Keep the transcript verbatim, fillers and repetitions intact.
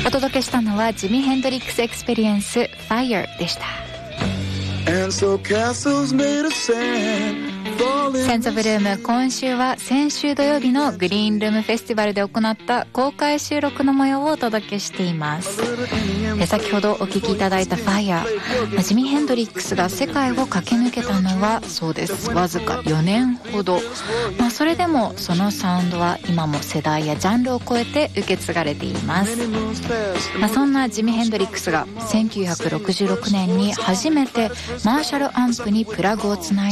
お届けしたのはジミ・ヘンドリックスエクスペリエンス Fire でした。 And so castles made of sand センスオブルーム、今週は先週土曜日のグリーンルームフェスティバルで行った公開収録の模様をお届けしています。先ほどお聴きいただいた Fire、ジミ・ヘンドリックスが世界を駆け抜けたのはそうです、わずかよねんほど、まあ、それでもそのサウンドは今も世代やジャンルを超えて受け継がれています。まあ、そんなジミ・ヘンドリックスがせんきゅうひゃくろくじゅうろくねんに初めてマーシャルアンプにプラグをつない